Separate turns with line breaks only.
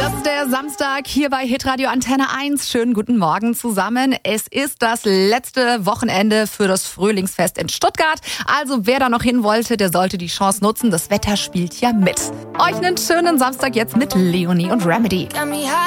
Das ist der Samstag hier bei Hitradio Antenne 1. Schönen guten Morgen zusammen. Es ist das letzte Wochenende für das Frühlingsfest in Stuttgart. Also wer da noch hin wollte, der sollte die Chance nutzen. Das Wetter spielt ja mit. Euch einen schönen Samstag jetzt mit Leonie und Remedy.